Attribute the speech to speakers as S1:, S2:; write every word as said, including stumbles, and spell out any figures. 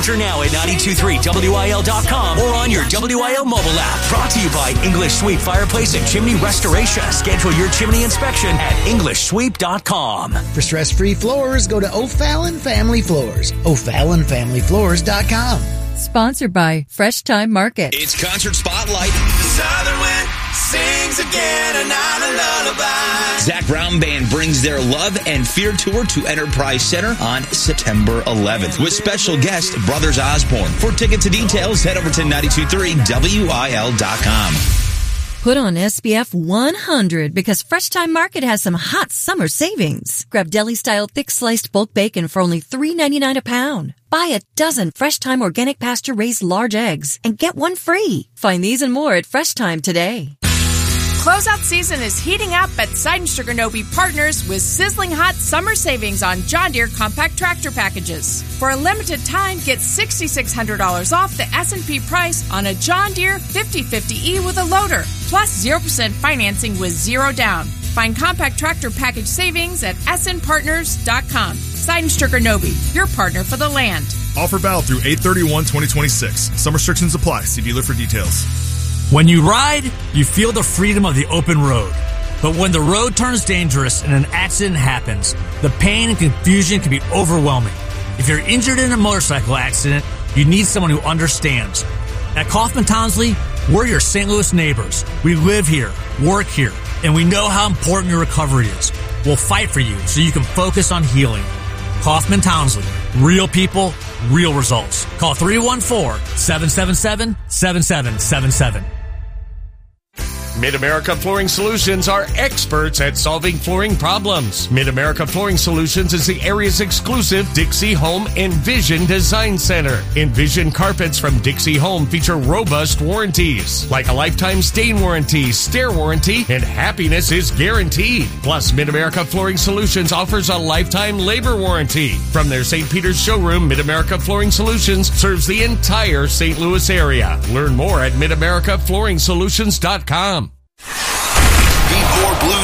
S1: Enter now at nine two three W I L dot com or on your W I L mobile app. Brought to you by English Sweep Fireplace and Chimney Restoration. Schedule your chimney inspection at english sweep dot com.
S2: For stress-free floors, go to O'Fallon Family Floors. O'Fallon Family Floors dot com.
S3: Sponsored by Fresh Time Market.
S4: It's Concert Spotlight.
S5: The southern wind sings again another lullaby.
S4: Zac Brown Band brings their Love and Fear tour to Enterprise Center on September eleventh with special guest Brothers Osborne. For tickets and details, head over to nine two three W I L dot com.
S3: Put on S P F one hundred because Fresh Time Market has some hot summer savings. Grab deli-style thick-sliced bulk bacon for only three ninety-nine a pound. Buy a dozen Fresh Time organic pasture-raised large eggs and get one free. Find these and more at Fresh Time today.
S6: Closeout season is heating up at Seidenstricker Partners with sizzling hot summer savings on John Deere compact tractor packages. For a limited time, get six thousand six hundred dollars off the S and P price on a John Deere fifty fifty E with a loader, plus zero percent financing with zero down. Find compact tractor package savings at S N partners dot com. Seidenstricker Nobe, your partner for the land.
S7: Offer valid through eight thirty-one twenty twenty-six. Some restrictions apply. See dealer for details.
S8: When you ride, you feel the freedom of the open road. But when the road turns dangerous and an accident happens, the pain and confusion can be overwhelming. If you're injured in a motorcycle accident, you need someone who understands. At Kaufman Townsley, we're your Saint Louis neighbors. We live here, work here, and we know how important your recovery is. We'll fight for you so you can focus on healing. Kaufman Townsley. Real people, real results. Call three one four, seven seven seven, seven seven seven seven.
S9: Mid-America Flooring Solutions are experts at solving flooring problems. Mid-America Flooring Solutions is the area's exclusive Dixie Home Envision Design Center. Envision carpets from Dixie Home feature robust warranties, like a lifetime stain warranty, stair warranty, and happiness is guaranteed. Plus, Mid-America Flooring Solutions offers a lifetime labor warranty. From their Saint Peter's showroom, Mid-America Flooring Solutions serves the entire Saint Louis area. Learn more at mid america flooring solutions dot com.
S5: Beat More Blue